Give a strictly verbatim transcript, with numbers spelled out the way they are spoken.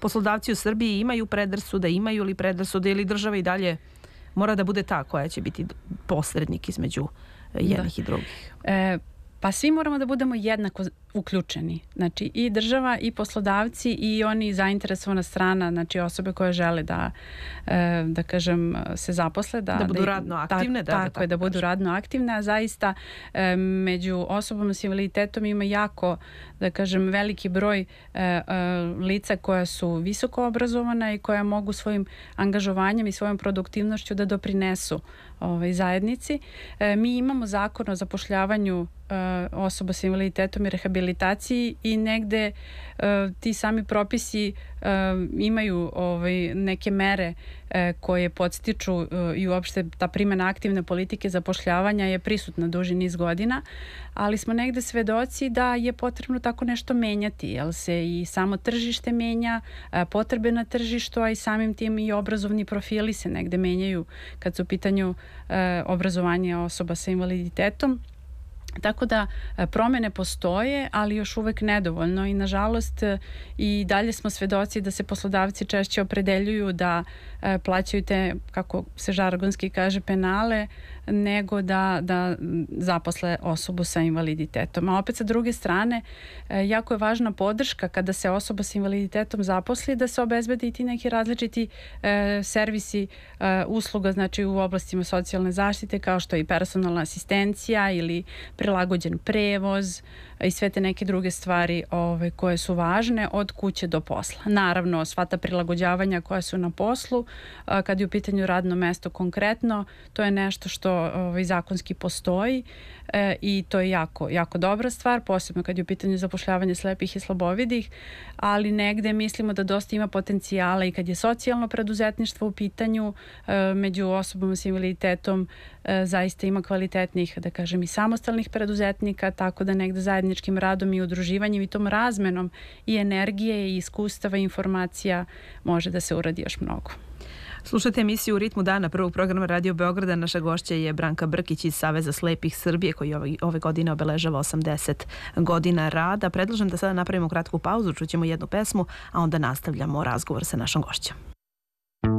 poslodavci u Srbiji imaju predrasude, imaju li predrasude ili država i dalje mora da bude ta koja će biti posrednik između jednih da. i drugih? E, pa svi moramo da budemo jednako uključeni. Znači i država i poslodavci i oni zainteresovana strana, znači osobe koje žele da, e, da kažem, se zaposle. Da, da budu da, radno aktivne. Ta, da, tako je, da budu radno aktivne, a zaista e, među osobama s invaliditetom ima jako, da kažem, veliki broj e, e, lica koja su visoko obrazovana i koja mogu svojim angažovanjem i svojom produktivnošću da doprinesu ovaj, zajednici. E, mi imamo zakon o zapošljavanju e, osoba s invaliditetom i rehabilitaciji i negde e, ti sami propisi e, imaju ovaj, neke mere e, koje podstiču e, i uopšte ta primjena aktivne politike zapošljavanja je prisutna duži niz godina, ali smo negde svedoci da je potrebno tako nešto menjati, jer se i samo tržište menja, e, potrebe na tržištu, a i samim tim i obrazovni profili se negde menjaju kad su u pitanju e, obrazovanje osoba sa invaliditetom. Tako da promene postoje, ali još uvek nedovoljno i nažalost i dalje smo svedoci da se poslodavci češće opredeljuju da plaćaju te, kako se žargonski kaže, penale, nego da, da zaposle osobu sa invaliditetom. A opet sa druge strane, jako je važna podrška kada se osoba sa invaliditetom zaposli, da se obezbede i ti neki različiti e, servisi e, usluga, znači u oblastima socijalne zaštite, kao što je i personalna asistencija ili prilagođen prevoz i sve te neke druge stvari ove, koje su važne od kuće do posla. Naravno, sva ta prilagođavanja koja su na poslu, a, kad je u pitanju radno mesto konkretno, to je nešto što ovaj, zakonski postoji e, i to je jako, jako dobra stvar, posebno kad je u pitanju zapošljavanje slepih i slabovidih, ali negde mislimo da dosta ima potencijala i kad je socijalno preduzetništvo u pitanju e, među osobama s invaliditetom e, zaista ima kvalitetnih, da kažem, i samostalnih preduzetnika, tako da negde zajedničkim radom i udruživanjem i tom razmenom i energije i iskustava i informacija može da se uradi još mnogo. Slušajte emisiju U ritmu dana prvog programa Radio Beograda. Naša gošća je Branka Brkić iz Saveza slepih Srbije koji ove, ove godine obeležava osamdeset godina rada. Predlažem da sada napravimo kratku pauzu, čućemo jednu pesmu, a onda nastavljamo razgovor sa našom gošćom.